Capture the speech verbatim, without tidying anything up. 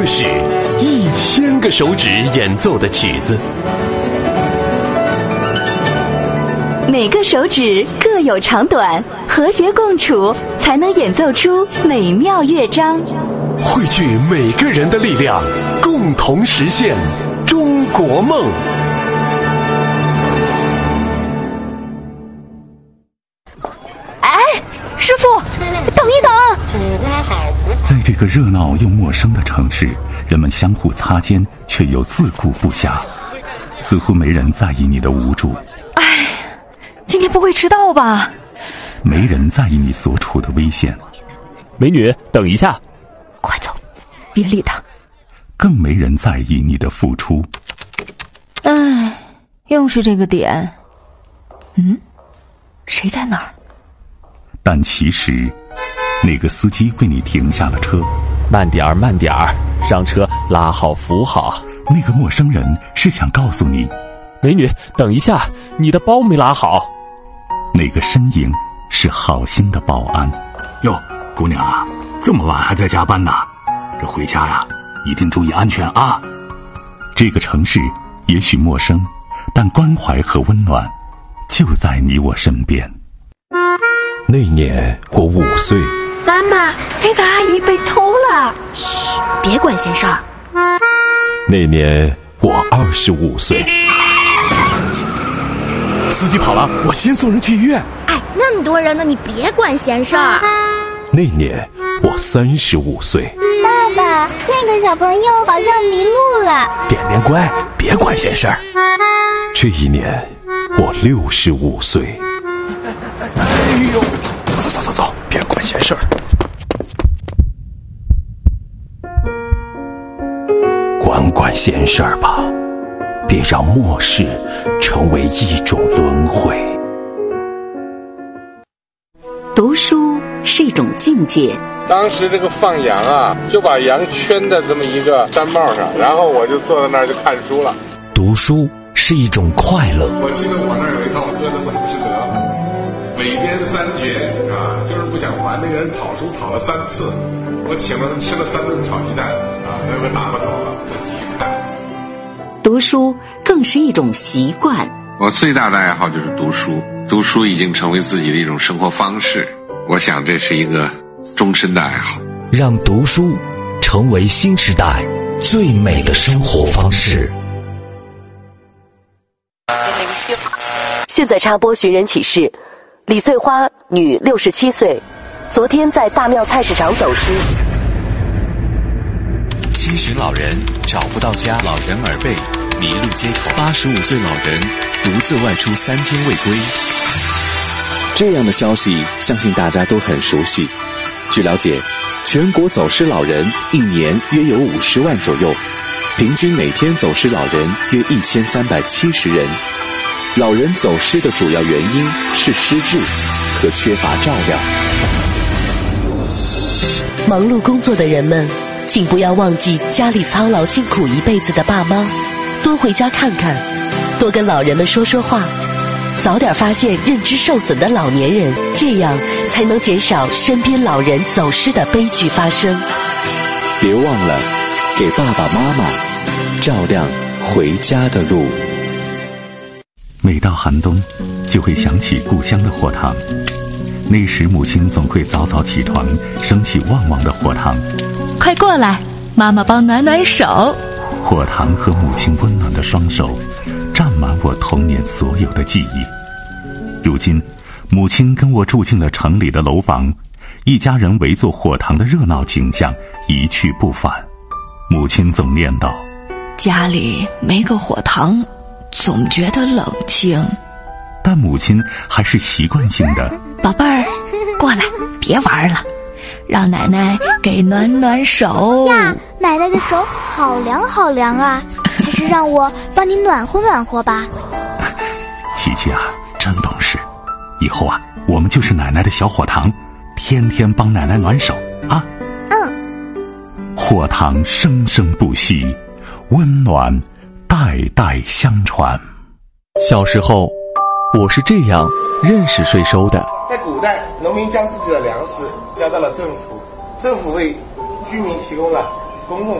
个市，一千个手指演奏的曲子。 每个手指各有长短，和谐共处，才能演奏出美妙乐章。 汇聚每个人的力量，共同实现中国梦。 哎，师傅，等一等！ 在这个热闹又陌生的城市，人们相互擦肩，却又自顾不暇，似乎没人在意你的无助。 哎，今天不会迟到吧？ 没人在意你所处的危险。 美女，等一下！ 快走，别理他。 更没人在意你的付出。 唉，又是这个点。嗯，谁在哪儿？ 但其实，那个司机为你停下了车。 慢点儿，慢点儿，上车，拉好扶好。 那个陌生人是想告诉你， 美女，等一下，你的包没拉好。 那个身影是好心的保安。 哟，姑娘啊，这么晚还在加班呢？这回家呀，一定注意安全啊！ 这个城市也许陌生，但关怀和温暖就在你我身边。 那年我五岁。 妈妈，那个阿姨被偷了。 嘘，别管闲事儿。 那年我二十五岁。司机跑了，我先送人去医院。 哎，那么多人呢，你别管闲事儿。 那年我三十五岁。 爸爸，那个小朋友好像迷路了。 点点乖，别管闲事儿。这一年我六十五岁。哎呦，走走走走走，别管闲事儿。管管闲事儿吧，别让末世成为一种轮回。 读书是一种境界。 当时这个放羊啊，就把羊圈在这么一个山帽上，然后我就坐在那儿就看书了。 读书是一种快乐。 我记得我那儿有一套歌的本不是德，每编三绝啊，就是不想还。那个人讨书讨了三次，我请了他吃了三顿炒鸡蛋啊，那个打发走了，再继续看。 读书更是一种习惯。 我最大的爱好就是读书，读书已经成为自己的一种生活方式。我想这是一个终身的爱好。 让读书成为新时代最美的生活方式。 现在插播寻人启事：李翠花，女，六十七岁，昨天在大庙菜市场走失。 七旬老人找不到家，老人耳背，迷路街头。八十五岁老人独自外出三天未归。 这样的消息，相信大家都很熟悉。据了解，全国走失老人一年约有五十万左右，平均每天走失老人约一千三百七十人。老人走失的主要原因是失智和缺乏照料。 忙碌工作的人们，请不要忘记家里操劳辛苦一辈子的爸妈，多回家看看，多跟老人们说说话，早点发现认知受损的老年人，这样才能减少身边老人走失的悲剧发生。 别忘了给爸爸妈妈照亮回家的路。 每到寒冬，就会想起故乡的火塘。那时母亲总会早早起床，升起旺旺的火塘。 快过来，妈妈帮暖暖手。 火塘和母亲温暖的双手，占满我童年所有的记忆。如今，母亲跟我住进了城里的楼房，一家人围坐火塘的热闹景象一去不返。母亲总念叨： 家里没个火塘，总觉得冷清。 但母亲还是习惯性的： 宝贝儿，过来，别玩了，让奶奶给暖暖手呀。奶奶的手好凉好凉啊，还是让我帮你暖和暖和吧。 琪琪啊，真懂事，以后啊，我们就是奶奶的小火塘，天天帮奶奶暖手啊。 嗯。 火塘生生不息，温暖代代相传。 小时候，我是这样认识税收的。 在古代，农民将自己的粮食交到了政府，政府为居民提供了公共